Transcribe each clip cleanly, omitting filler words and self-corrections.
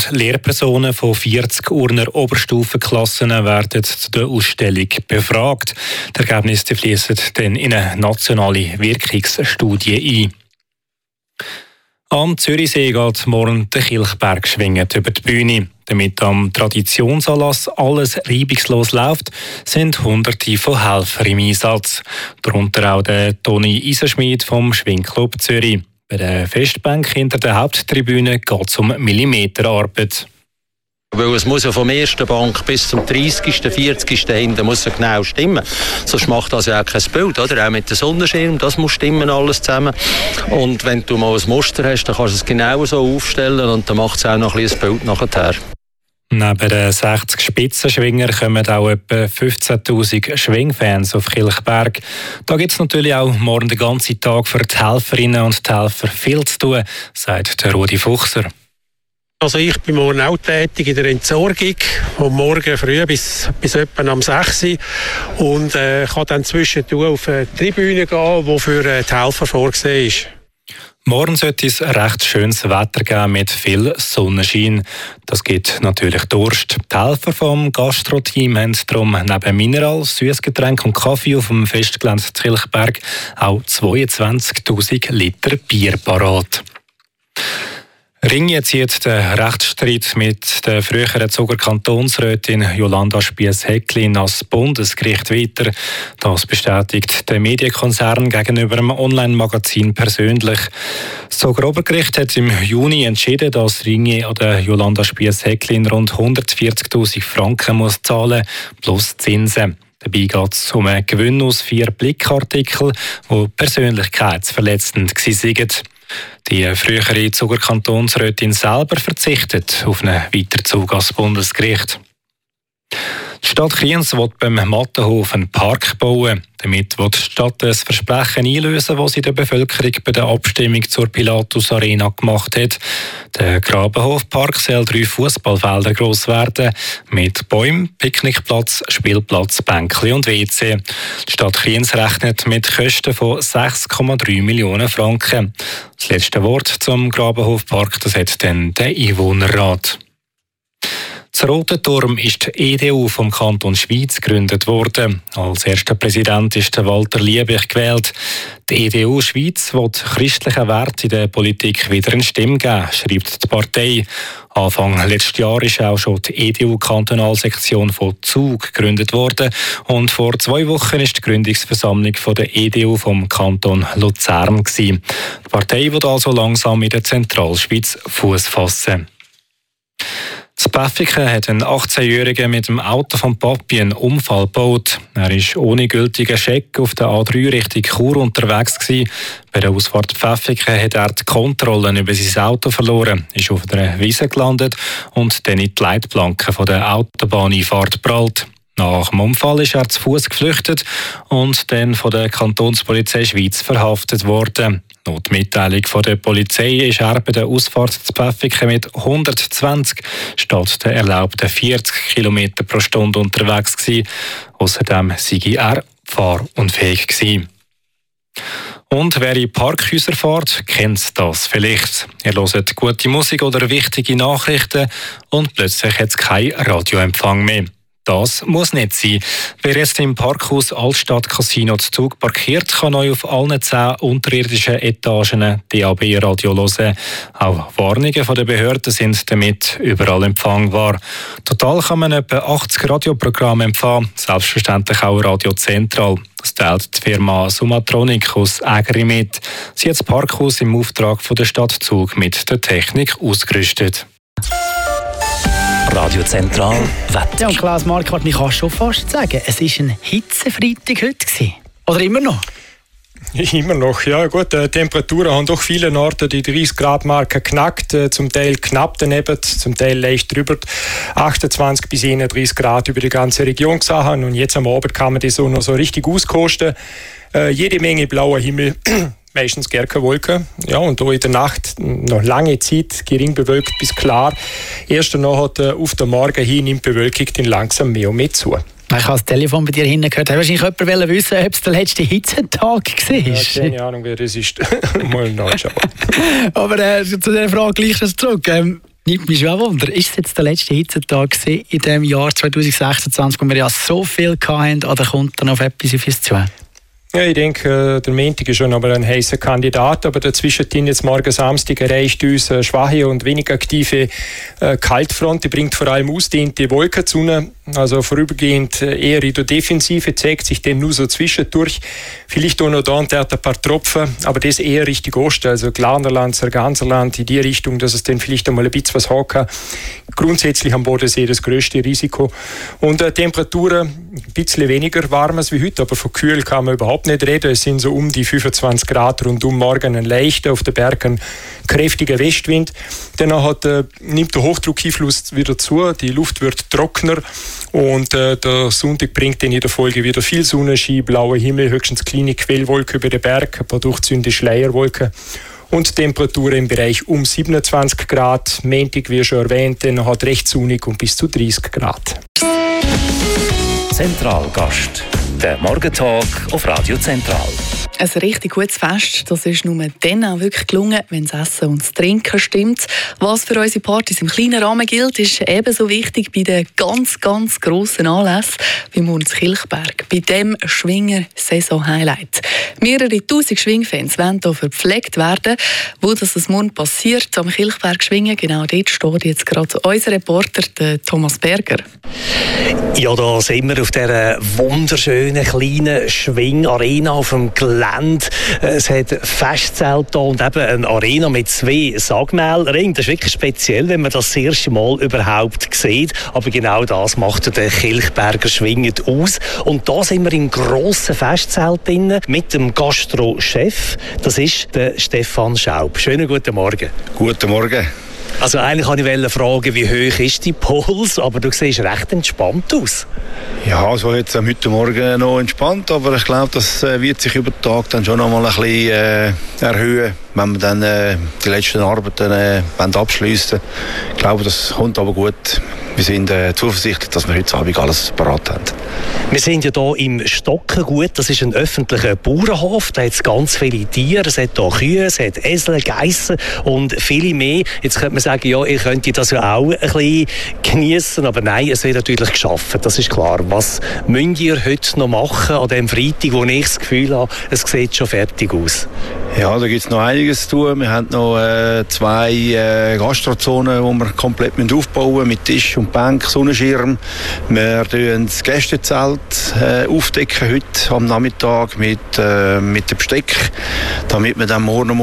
Lehrpersonen von 40 Urner Oberstufenklassen werden zu der Ausstellung befragt. Die Ergebnisse fließen dann in eine nationale Wirkungsstudie ein. Am Zürichsee geht morgen der Kilchberg schwingend über die Bühne. Damit am Traditionsanlass alles reibungslos läuft, sind Hunderte von Helfern im Einsatz. Darunter auch der Toni Eisenschmied vom Schwingclub Zürich. Bei der Festbank hinter der Haupttribüne geht es um Millimeterarbeit. Weil es muss ja vom ersten Bank bis zum 30., 40. hinten muss ja genau stimmen. Sonst macht das ja auch kein Bild, oder? Auch mit dem Sonnenschirm, das muss stimmen, alles zusammen. Und wenn du mal ein Muster hast, dann kannst du es genau so aufstellen und dann macht es auch noch ein bisschen Bild nachher. Neben den 60 Spitzenschwinger kommen auch etwa 15'000 Schwingfans auf Kilchberg. Da gibt es natürlich auch morgen den ganzen Tag für die Helferinnen und die Helfer viel zu tun, sagt der Rudi Fuchser. Also ich bin morgen auch tätig in der Entsorgung, vom Morgen früh bis etwa am 6 Uhr und kann dann zwischendurch auf die Tribüne gehen, die für die Helfer vorgesehen ist. Morgen sollte es recht schönes Wetter geben mit viel Sonnenschein. Das gibt natürlich Durst. Die Helfer vom Gastro-Team haben darum neben Mineral, Süßgetränk und Kaffee auf dem Festgelände Kilchberg auch 22'000 Liter Bier parat. Ringe zieht den Rechtsstreit mit der früheren Zuger Kantonsrätin Jolanda Spiess-Häcklin ans Bundesgericht weiter. Das bestätigt der Medienkonzern gegenüber dem Online-Magazin persönlich. Das Zuger Obergericht hat im Juni entschieden, dass Ringe an der Jolanda Spiess-Häcklin rund 140'000 Franken muss zahlen plus Zinsen. Dabei geht es um einen Gewinn aus 4 Blickartikeln, die persönlichkeitsverletzend waren. Die frühere Zuger Kantonsrätin selber verzichtet auf einen Weiterzug ans Bundesgericht. Die Stadt Kriens will beim Mattenhof einen Park bauen. Damit will die Stadt ein Versprechen einlösen, das sie der Bevölkerung bei der Abstimmung zur Pilatus Arena gemacht hat. Der Grabenhofpark soll 3 Fußballfelder gross werden, mit Bäumen, Picknickplatz, Spielplatz, Bänkli und WC. Die Stadt Kriens rechnet mit Kosten von 6,3 Millionen Franken. Das letzte Wort zum Grabenhofpark, das hat dann der Einwohnerrat. Das Rote Turm ist die EDU vom Kanton Schwyz gegründet worden. Als erster Präsident ist Walter Liebig gewählt. Die EDU Schwyz will christlichen Werten in der Politik wieder eine Stimme geben, schreibt die Partei. Anfang letztes Jahr ist auch schon die EDU-Kantonalsektion von Zug gegründet worden. Und vor 2 Wochen ist die Gründungsversammlung von der EDU vom Kanton Luzern gewesen. Die Partei will also langsam in der Zentralschweiz Fuß fassen. In Pfäffiken hat ein 18-Jähriger mit dem Auto von Papi einen Unfall gebaut. Er war ohne gültigen Scheck auf der A3 Richtung Chur unterwegs gewesen. Bei der Ausfahrt Pfäffiken hat er die Kontrolle über sein Auto verloren, ist auf einer Wiese gelandet und dann in die Leitplanke von der Autobahneinfahrt geprallt. Nach dem Unfall ist er zu Fuß geflüchtet und dann von der Kantonspolizei Schweiz verhaftet worden. Nach der Mitteilung von der Polizei ist er bei der Ausfahrt zu Pfäffiken mit 120 statt der erlaubten 40 km pro Stunde unterwegs gewesen. Außerdem sei er fahrunfähig gewesen. Und wer in Parkhäuser fährt, kennt das vielleicht. Ihr hört gute Musik oder wichtige Nachrichten und plötzlich hat es keinen Radioempfang mehr. Das muss nicht sein. Wer jetzt im Parkhaus Altstadt Casino zu Zug parkiert, kann euch auf allen 10 unterirdischen Etagen DAB-Radio hören. Auch Warnungen von der Behörden sind damit überall empfangbar. Total kann man etwa 80 Radioprogramme empfangen, selbstverständlich auch Radio Zentral. Das teilt die Firma Sumatronic aus Ägeri mit. Sie hat das Parkhaus im Auftrag von der Stadt Zug mit der Technik ausgerüstet. Radio Zentral Wetter. Ja, und Klaus Marquardt, ich kann schon fast sagen, es war ein Hitzefreitag heute. Oder immer noch? Immer noch, ja gut. Temperaturen haben doch vielen Orten die 30-Grad-Marke geknackt, zum Teil knapp daneben, zum Teil leicht drüber. 28 bis 31 Grad über die ganze Region gesehen. Und jetzt am Abend kann man die so noch so richtig auskosten. Jede Menge blauer Himmel. Meistens gar keine Wolken. Ja, und da in der Nacht noch lange Zeit gering bewölkt bis klar. Erst danach auf den Morgen hin nimmt die Bewölkung dann langsam mehr und mehr zu. Ich habe das Telefon bei dir hinten gehört. Hast wahrscheinlich jemand wissen, ob es der letzte Hitzetag war? Ja, keine Ahnung, wer das ist. Mal nachschauen. Aber zu dieser Frage gleich zurück. Nimmt mich schon Wunder. Ist es jetzt der letzte Hitzetag in diesem Jahr 2026, wo wir ja so viel hatten, oder kommt da noch etwas auf uns zu? Ja, ich denke, der Montag ist schon aber ein heißer Kandidat, aber dazwischen jetzt morgen Samstag erreicht uns eine schwache und wenig aktive Kaltfront. Die bringt vor allem ausdehnte Wolken zu uns, also vorübergehend eher in der Defensive, zeigt sich dann nur so zwischendurch. Vielleicht auch noch da und dort ein paar Tropfen, aber das eher Richtung Osten, also Glarnerland, Sarganserland, in die Richtung, dass es dann vielleicht einmal ein bisschen was haben kann. Grundsätzlich am Bodensee das größte Risiko. Und Temperaturen ein bisschen weniger warm als wie heute, aber von kühl kann man überhaupt nicht reden. Es sind so um die 25 Grad rundum, morgen ein leichter, auf den Bergen kräftiger Westwind. Danach nimmt der Hochdruckeinfluss wieder zu, die Luft wird trockener und der Sonntag bringt dann in der Folge wieder viel Sonnenschein, blauer Himmel, höchstens kleine Quellwolken über den Berg, ein paar durchzündende Schleierwolken. Und Temperatur im Bereich um 27 Grad. Montag, wie schon erwähnt, dann hat recht sonnig und bis zu 30 Grad. Zentralgast. Der Morgentag auf Radio Zentral. Ein richtig gutes Fest, das ist nur dann auch wirklich gelungen, wenn das Essen und das Trinken stimmt. Was für unsere Partys im kleinen Rahmen gilt, ist ebenso wichtig bei den ganz, ganz grossen Anlässen wie Murns-Kilchberg, bei dem Schwinger-Saison-Highlight. Mehrere tausend Schwingfans wollen hier verpflegt werden. Wo das morgen passiert, am Kilchberg Schwingen, genau dort steht jetzt gerade unser Reporter, der Thomas Berger. Ja, da sind wir auf dieser wunderschönen kleinen Schwingarena auf dem Gelände. Es hat Festzelte und eben eine Arena mit 2 Sagmehlringen. Das ist wirklich speziell, wenn man das erste Mal überhaupt sieht. Aber genau das macht der Kilchberger Schwingen aus. Und da sind wir im grossen Festzelt drin mit dem Gastro-Chef. Das ist der Stefan Schaub. Schönen guten Morgen. Guten Morgen. Also eigentlich wollte ich fragen, wie hoch ist dein Puls, aber du siehst recht entspannt aus. Ja, also jetzt heute Morgen noch entspannt, aber ich glaube, das wird sich über den Tag dann schon noch mal ein bisschen erhöhen, wenn wir dann die letzten Arbeiten abschliessen. Ich glaube, das kommt aber gut. Wir sind zuversichtlich, dass wir heute Abend alles parat haben. Wir sind ja hier im Stockengut. Das ist ein öffentlicher Bauernhof. Da hat es ganz viele Tiere. Es hat hier Kühe, es hat Esel, Geissen und viele mehr. Jetzt könnte man sagen, ja, ihr könnt das ja auch ein bisschen geniessen. Aber nein, es wird natürlich geschaffen. Das ist klar. Was müsst ihr heute noch machen an dem Freitag, wo ich das Gefühl habe, es sieht schon fertig aus? Ja, da gibt es noch einiges zu tun. Wir haben noch 2 Gastrozonen, die wir komplett aufbauen müssen, mit Tisch und Bank, Sonnenschirm. Wir aufdecken das Gästezelt aufdecken heute am Nachmittag mit dem Besteck, damit wir dann morgen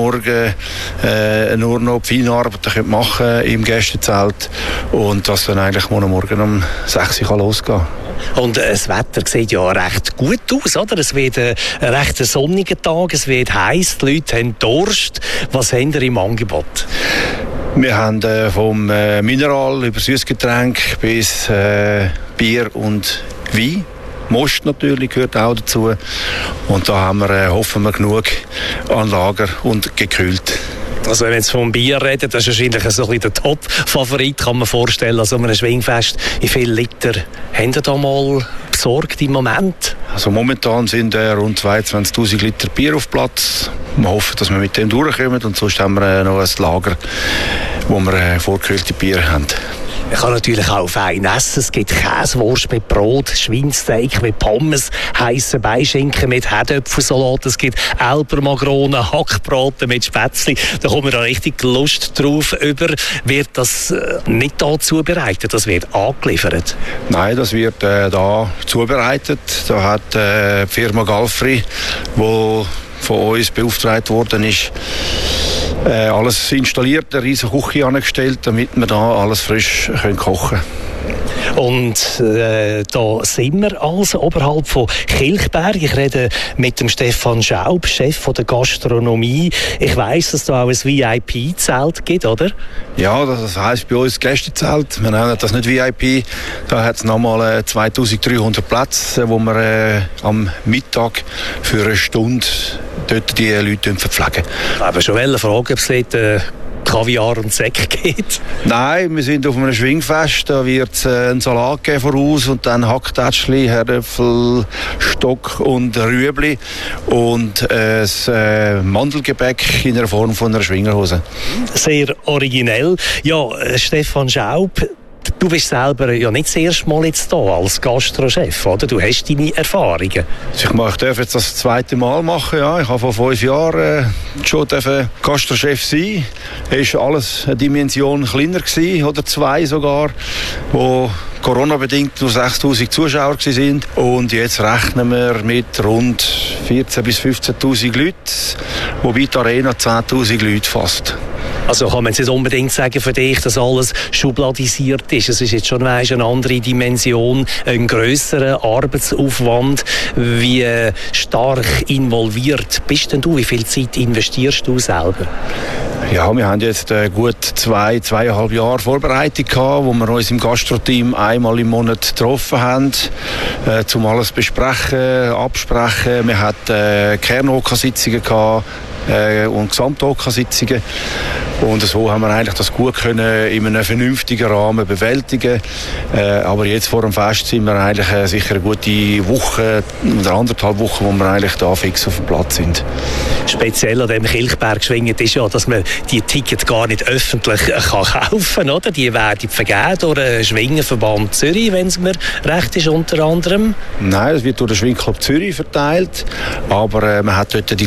nur noch die Feinarbeiten machen können im Gästezelt und das dann eigentlich morgen um 6 Uhr losgehen kann. Und das Wetter sieht ja recht gut aus, oder? Es wird ein recht sonniger Tag, es wird heiß, die Leute haben Durst. Was haben ihr im Angebot? Wir haben vom Mineral über Süßgetränk bis Bier und Wein. Most natürlich gehört auch dazu. Und da haben wir, hoffen wir, genug an Lager und gekühlt. Also wenn wir jetzt vom Bier reden, das ist wahrscheinlich so ein bisschen der Top-Favorit, kann man vorstellen, also einem Schwingfest. Wie viele Liter habt ihr da mal besorgt im Moment? Also momentan sind rund 22'000 Liter Bier auf Platz. Wir hoffen, dass wir mit dem durchkommen und sonst haben wir noch ein Lager, wo wir vorgekühlte Bier haben. Man kann natürlich auch fein essen. Es gibt Käsewurst mit Brot, Schweinsteak mit Pommes, heissen Beischinken mit Herdöpfelsalat. Es gibt Elbermagronen, Hackbraten mit Spätzli. Da kommt man da richtig Lust drauf über. Wird das nicht da zubereitet? Das wird angeliefert? Nein, das wird da zubereitet. Da hat die Firma Galfri, die von uns beauftragt worden ist, alles installiert, eine riesige Küche angestellt, damit wir da alles frisch kochen können. Und da sind wir also oberhalb von Kilchberg. Ich rede mit dem Stefan Schaub, Chef von der Gastronomie. Ich weiss, dass da auch ein VIP-Zelt gibt, oder? Ja, das heisst bei uns Gästezelt. Wir nennen das nicht VIP. Da hat es nochmal 2300 Plätze, wo wir am Mittag für eine Stunde dort die Leute verpflegen. Ich habe schon fragen, ob es dort Kaviar und Sekt geht? Nein, wir sind auf einem Schwingfest, da wird es einen Salat geben voraus und dann Hacktätschli, Herdöpfel, Stock und Rüebli und ein Mandelgebäck in der Form von einer Schwingerhose. Sehr originell. Ja, Stefan Schaub, du bist selber ja nicht das erste Mal jetzt hier als Gastrochef, oder? Du hast deine Erfahrungen. Ich darf jetzt das zweite Mal machen. Ja. Ich habe vor 5 Jahren schon Gastrochef sein. Es war alles eine Dimension kleiner gewesen, oder 2 sogar, wo Corona-bedingt nur 6'000 Zuschauer waren. Und jetzt rechnen wir mit rund 14'000 bis 15'000 Leuten, wobei die Arena 10'000 Leute fasst. Also kann man jetzt nicht unbedingt sagen für dich, dass alles schubladisiert ist. Es ist jetzt schon eine andere Dimension, ein grösserer Arbeitsaufwand. Wie stark involviert bist denn du? Wie viel Zeit investierst du selber? Ja, wir haben jetzt gut 2,5 Jahre Vorbereitung gehabt, wo wir uns im Gastro-Team einmal im Monat getroffen haben, um alles besprechen, absprechen. Wir hatten Kern-OK-Sitzungen gehabt und Gesamt-OK-Sitzungen. Und so haben wir eigentlich das gut können in einem vernünftigen Rahmen bewältigen. Aber jetzt vor dem Fest sind wir eigentlich sicher eine gute Woche oder 1,5 Wochen, wo wir eigentlich da fix auf dem Platz sind. Speziell an dem Kilchberg schwingend ist ja, dass man die Tickets gar nicht öffentlich kaufen kann, oder? Die werden vergeben durch den Schwingenverband Zürich, wenn es mir recht ist, unter anderem. Nein, es wird durch den Schwingclub Zürich verteilt, aber man hat dort die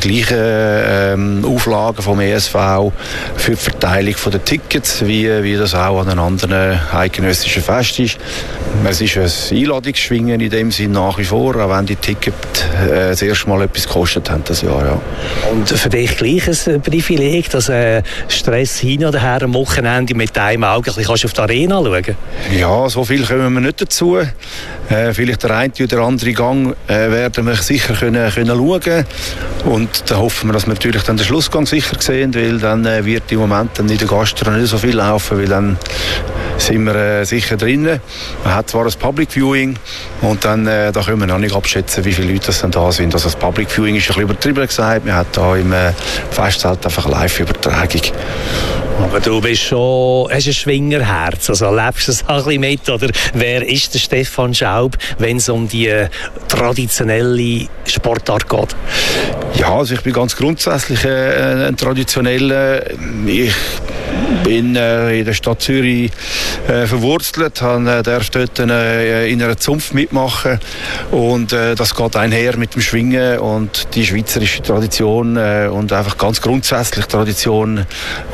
gleichen Auflagen vom ESV für die Verteilung der Tickets, wie das auch an den anderen eidgenössischen Festen ist. Es ist ein Einladungsschwingen in dem Sinn nach wie vor, auch wenn die Tickets das erste Mal etwas gekostet haben das Jahr. Ja. Und für dich gleich ein Privileg, dass Stress hin oder her am Wochenende mit einem Auge kannst du auf die Arena schauen? Ja, so viel kommen wir nicht dazu. Vielleicht der eine oder andere Gang werden wir sicher können schauen. Und da hoffen wir, dass wir natürlich dann den Schlussgang sicher sehen, weil dann wird im Moment dann in der Gastro nicht so viel laufen, weil dann sind wir sicher drinnen. Man hat zwar ein Public Viewing und dann da können wir noch nicht abschätzen, wie viele Leute das dann da sind. Also das Public Viewing ist ein bisschen übertrieben gesagt. Wir haben da im Festzelt einfach Live-Übertragung. Aber du bist schon, hast ein Schwingerherz, also lebst du es auch ein bisschen mit, oder wer ist der Stefan Schaub, wenn es um die traditionelle Sportart geht? Ja, also ich bin ganz grundsätzlich ein Traditioneller. Ich bin in der Stadt Zürich verwurzelt, darf dort in einer Zunft mitmachen und das geht einher mit dem Schwingen und die schweizerische Tradition und einfach ganz grundsätzlich Tradition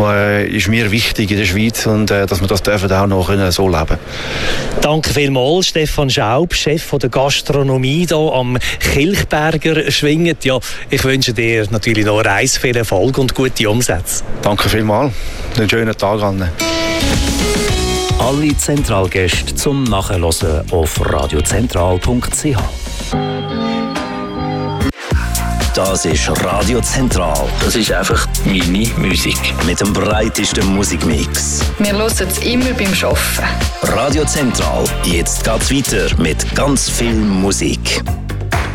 ist mir wichtig in der Schweiz und dass wir das dürfen auch noch so leben können. Danke vielmals, Stefan Schaub, Chef von der Gastronomie hier am Kilchberger Schwingen. Ja, ich wünsche dir natürlich noch Reis, viel Erfolg und gute Umsätze. Danke vielmals. Einen schönen Tag an. Alle Zentralgäste zum Nachhören auf radiozentral.ch. Das ist Radio Zentral. Das ist einfach meine Musik. Mit dem breitesten Musikmix. Wir hören es immer beim Arbeiten. Radio Zentral. Jetzt geht's weiter mit ganz viel Musik.